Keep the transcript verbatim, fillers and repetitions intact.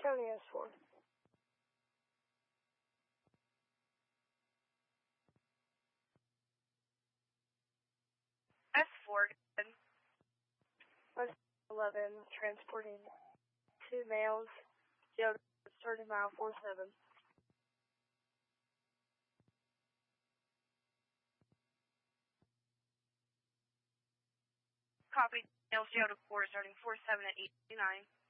County S four. S four, good. West eleven, transporting two males, Geoda starting mile four seven. Copy, males Geoda four starting four seven at eight nine.